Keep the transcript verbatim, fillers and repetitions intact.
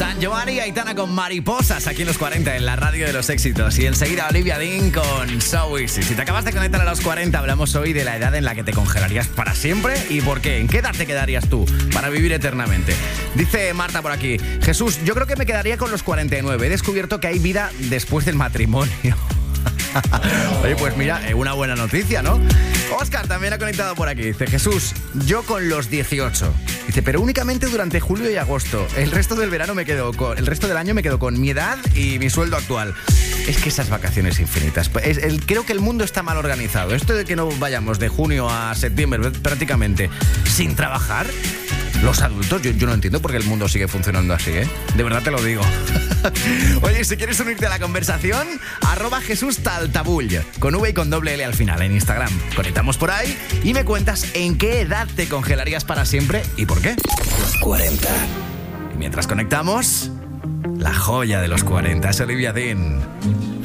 San Giovanni y Aitana con Mariposas aquí en los cuarenta en la radio de los éxitos. Y enseguida Olivia Dean con So Easy. Si te acabas de conectar a los cuarenta, hablamos hoy de la edad en la que te congelarías para siempre y por qué. ¿En qué edad te quedarías tú para vivir eternamente? Dice Marta por aquí: Jesús, yo creo que me quedaría con los cuarenta y nueve. He descubierto que hay vida después del matrimonio. Oye, pues mira, una buena noticia, ¿no? Oscar también ha conectado por aquí. Dice: Jesús, yo con los dieciocho. Dice, pero únicamente durante julio y agosto. El resto del verano me quedo con, el resto del año me quedo con mi edad y mi sueldo actual. Es que esas vacaciones infinitas. Es, el, creo que el mundo está mal organizado. Esto de que no vayamos de junio a septiembre prácticamente sin trabajar. Los adultos, yo, yo no entiendo por qué el mundo sigue funcionando así, ¿eh? De verdad te lo digo. Oye, si quieres unirte a la conversación, arroba Jesús Taltabull, con V y con doble L al final en Instagram. Conectamos por ahí y me cuentas en qué edad te congelarías para siempre y por qué. Los cuarenta. Y mientras conectamos, la joya de los cuarenta es Olivia Dean.